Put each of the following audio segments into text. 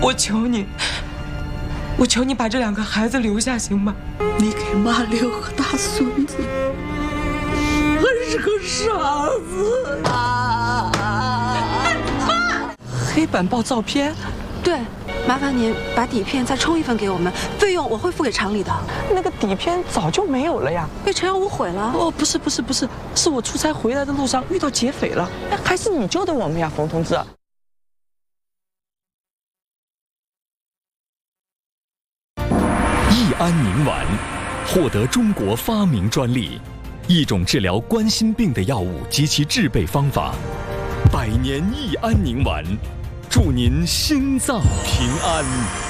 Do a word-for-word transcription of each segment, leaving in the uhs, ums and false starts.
我求你，我求你把这两个孩子留下，行吗？ 你给妈留个大孙子，还是个傻子啊！ 黑板报照片， 对，麻烦您把底片再冲一份给我们，费用我会付给厂里的。 那个底片早就没有了呀， 被陈耀武毁了。 哦，不是不是不是，是我出差回来的路上遇到劫匪了，还是你救的我们呀，冯同志。 益安宁丸获得中国发明专利，一种治疗冠心病的药物及其制备方法。百年益安宁丸，祝您心脏平安。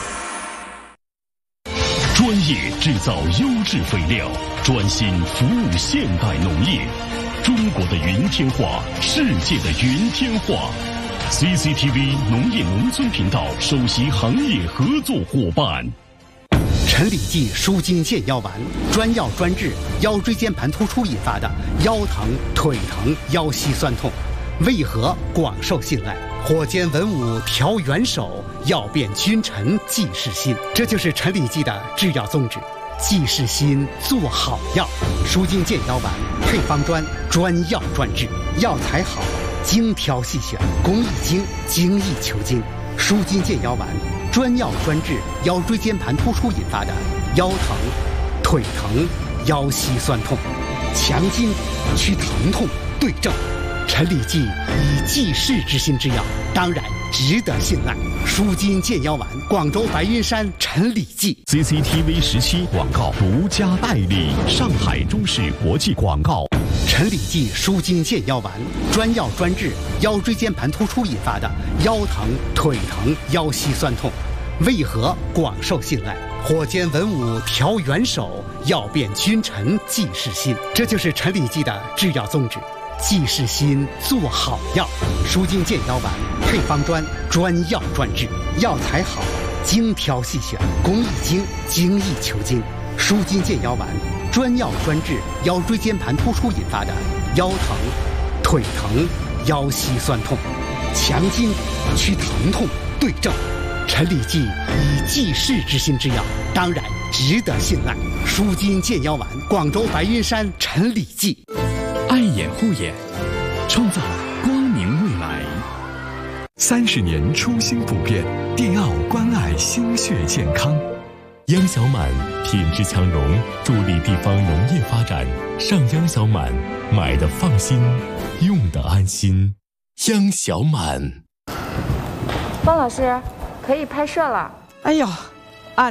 专业制造优质肥料，专心服务现代农业。中国的云天化，世界的云天化。C C T V 农业农村频道首席行业合作伙伴。 陈李济舒筋健腰丸，专药专治腰椎间盘突出引发的腰疼、腿疼、腰膝酸痛，为何广受信赖？火尖文武调元首，药变君臣济世心。这就是陈李济的制药宗旨，济世心，做好药。舒筋健腰丸配方专，专药专治，药材好，精挑细选，工艺精，精益求精。舒筋健腰丸专药专治腰椎间盘突出引发的腰疼、腿疼、腰膝酸痛，强筋去疼痛，对症。陈李济以济世之心之药，当然值得信赖。舒筋健腰丸，广州白云山陈李济。 C C T V 十七广告独家代理，上海中视国际广告。 陈李济舒筋健腰丸，专药专治腰椎间盘突出引发的腰疼、腿疼、腰膝酸痛，为何广受信赖？火尖文武调元首，药变君臣济世心。这就是陈李济的制药宗旨，济世心，做好药。舒筋健腰丸配方专，专药专治，药材好，精挑细选，工艺精，精益求精。舒筋健腰丸专药专治腰椎间盘突出引发的腰疼、腿疼、腰膝酸痛，强筋去疼痛，对症。陈李济以济世之心之药，当然值得信赖。舒筋健腰丸，广州白云山陈李济。 爱眼护眼，创造光明未来。三十年初心不变，迪奥关爱心血健康。央小满品质强融，助力地方农业发展。上央小满，买的放心，用的安心。央小满。 方老师，可以拍摄了。 哎呀，